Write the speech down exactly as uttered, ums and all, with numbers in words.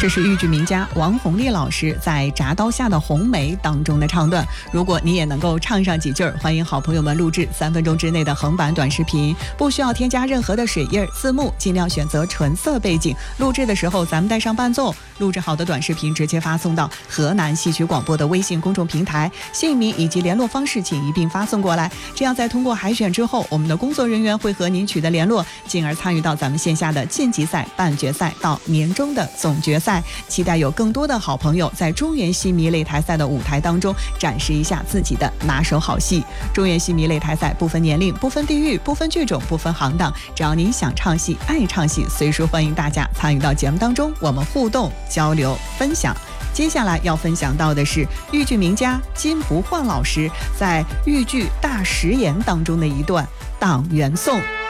这是豫剧名家王弘立老师在《铡刀下的红梅》当中的唱段。如果你也能够唱上几句儿，欢迎好朋友们录制三分钟之内的横版短视频，不需要添加任何的水印字幕，尽量选择纯色背景。录制的时候咱们带上伴奏，录制好的短视频直接发送到河南戏曲广播的微信公众平台，姓名以及联络方式请一并发送过来。这样在通过海选之后，我们的工作人员会和您取得联络，进而参与到咱们线下的晋级赛、半决赛到年终的总决赛。期待有更多的好朋友在中原戏迷擂台赛的舞台当中展示一下自己的拿手好戏。中原戏迷擂台赛不分年龄、不分地域、不分剧种、不分行当，只要您想唱戏、爱唱戏，随时欢迎大家参与到节目当中，我们互动、交流、分享。接下来要分享到的是豫剧名家金不换老师在豫剧大十言当中的一段《党元颂》。